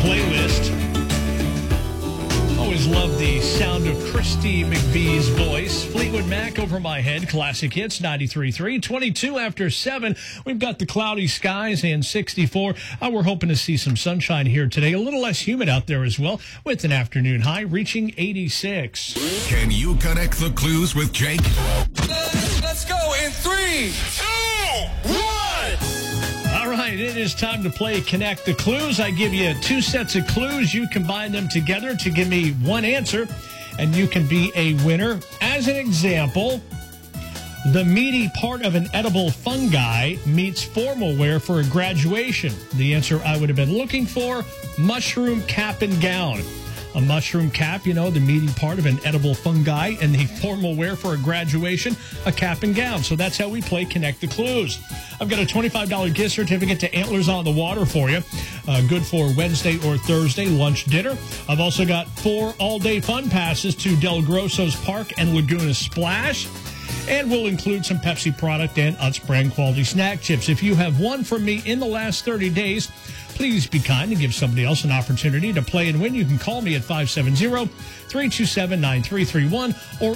playlist. Always love the sound of Christy McVie's voice. Fleetwood Mac, Over My Head, classic hits, 93.3. 22 after 7. We've got the cloudy skies and 64. We're hoping to see some sunshine here today. A little less humid out there as well, with an afternoon high reaching 86. Can you connect the clues with Jake? Let's go in 3, 2, 1. All right, it is time to play Connect the Clues. I give you 2 sets of clues. You combine them together to give me one answer, and you can be a winner. As an example, the meaty part of an edible fungi meets formal wear for a graduation. The answer I would have been looking for, mushroom cap and gown. A mushroom cap, the meaty part of an edible fungi, and the formal wear for a graduation, a cap and gown. So that's how we play Connect the Clues. I've got a $25 gift certificate to Antlers on the Water for you. Good for Wednesday or Thursday lunch dinner. I've also got 4 all-day fun passes to Del Grosso's Park and Laguna Splash. And we'll include some Pepsi product and Utz brand quality snack chips. If you have won from me in the last 30 days, please be kind and give somebody else an opportunity to play and win. You can call me at 570-327-9331 or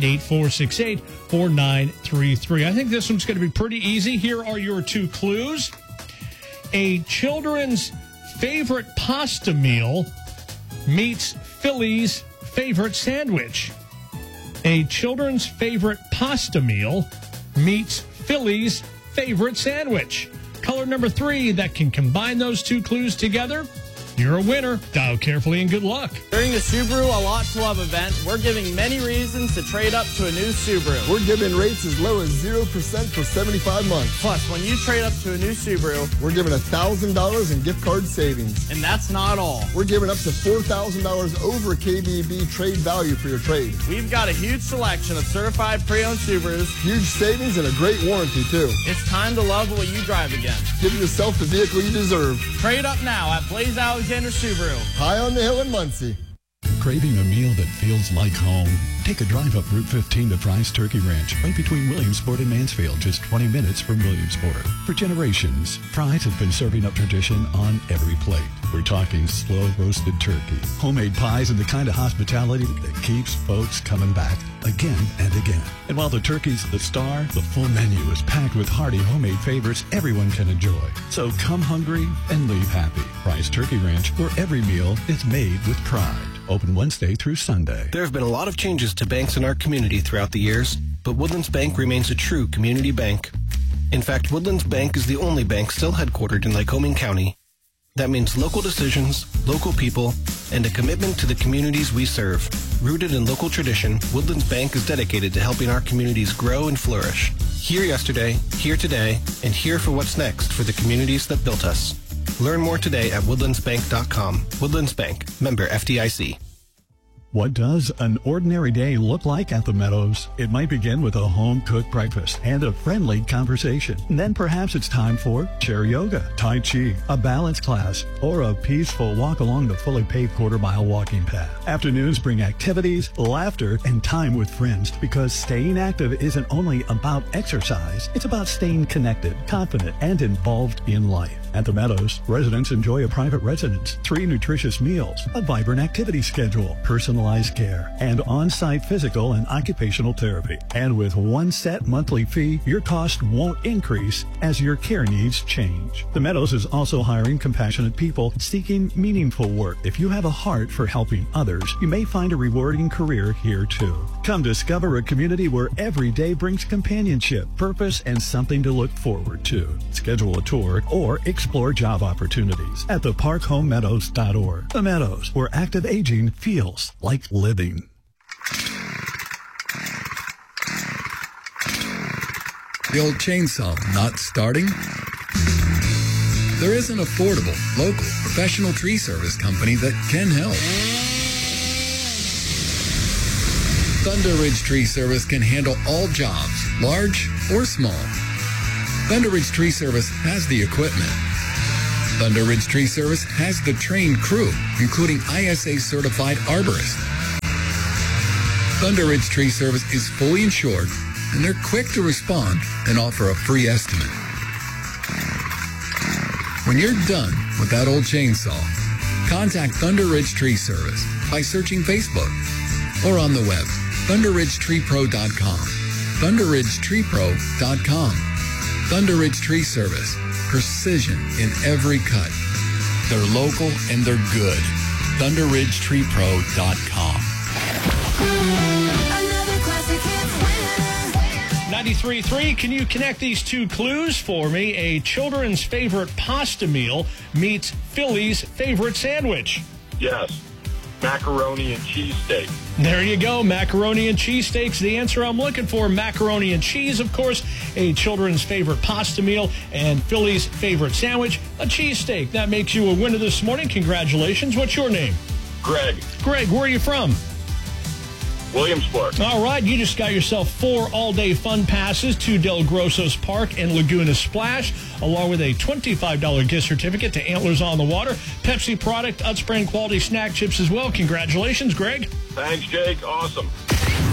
888-468-4933. I think this one's going to be pretty easy. Here are your 2 clues. A children's favorite pasta meal meets Philly's favorite sandwich. A children's favorite pasta meal meets Philly's favorite sandwich. Color number 3 that can combine those 2 clues together. You're a winner. Dial carefully and good luck. During the Subaru A Lot to Love event, we're giving many reasons to trade up to a new Subaru. We're giving rates as low as 0% for 75 months. Plus, when you trade up to a new Subaru, we're giving $1,000 in gift card savings. And that's not all. We're giving up to $4,000 over KBB trade value for your trade. We've got a huge selection of certified pre-owned Subarus. Huge savings and a great warranty, too. It's time to love what you drive again. Give yourself the vehicle you deserve. Trade up now at Blaze Alexander Subaru. High on the hill in Muncie. Craving a meal that feels like home? Take a drive up Route 15 to Fry's Turkey Ranch, right between Williamsport and Mansfield, just 20 minutes from Williamsport. For generations, Fry's has been serving up tradition on every plate. We're talking slow roasted turkey, homemade pies, and the kind of hospitality that keeps folks coming back again and again. And while the turkey's the star, the full menu is packed with hearty homemade favorites everyone can enjoy. So come hungry and leave happy. Fry's Turkey Ranch, where every meal is made with pride. Open Wednesday through Sunday. There have been a lot of changes to banks in our community throughout the years, but Woodlands Bank remains a true community bank. In fact, Woodlands Bank is the only bank still headquartered in Lycoming County. That means local decisions, local people, and a commitment to the communities we serve. Rooted in local tradition, Woodlands Bank is dedicated to helping our communities grow and flourish. Here yesterday, here today, and here for what's next for the communities that built us. Learn more today at woodlandsbank.com. Woodlands Bank, member FDIC. What does an ordinary day look like at the Meadows? It might begin with a home-cooked breakfast and a friendly conversation. And then perhaps it's time for chair yoga, Tai Chi, a balance class, or a peaceful walk along the fully paved quarter-mile walking path. Afternoons bring activities, laughter, and time with friends, because staying active isn't only about exercise. It's about staying connected, confident, and involved in life. At the Meadows, residents enjoy a private residence, 3 nutritious meals, a vibrant activity schedule, personalized care, and on-site physical and occupational therapy. And with one set monthly fee, your cost won't increase as your care needs change. The Meadows is also hiring compassionate people seeking meaningful work. If you have a heart for helping others, you may find a rewarding career here too. Come discover a community where every day brings companionship, purpose, and something to look forward to. Schedule a tour or explore job opportunities at theparkhomemeadows.org. The Meadows, where active aging feels like living. The old chainsaw not starting? There is an affordable, local, professional tree service company that can help. Thunder Ridge Tree Service can handle all jobs, large or small. Thunder Ridge Tree Service has the equipment. Thunder Ridge Tree Service has the trained crew, including ISA certified arborists. Thunder Ridge Tree Service is fully insured, and they're quick to respond and offer a free estimate. When you're done with that old chainsaw, Contact Thunder Ridge Tree Service by searching Facebook or on the web, ThunderRidgeTreePro.com. ThunderRidgeTreePro.com. Thunder Ridge Tree Service. Precision in every cut. They're local and they're good. ThunderRidgeTreePro.com. 93.3, can you connect these two clues for me? A children's favorite pasta meal meets Philly's favorite sandwich. Yes. Macaroni and cheese steak. There you go. Macaroni and cheese steaks. The answer I'm looking for. Macaroni and cheese, of course. A children's favorite pasta meal and Philly's favorite sandwich, a cheesesteak. That makes you a winner this morning. Congratulations. What's your name? Greg. Greg, where are you from? Williamsport. All right, you just got yourself 4 all-day fun passes to Del Grosso's Park and Laguna Splash, along with a $25 gift certificate to Antlers on the Water, Pepsi product, Utz brand quality snack chips as well. Congratulations, Greg. Thanks, Jake. Awesome.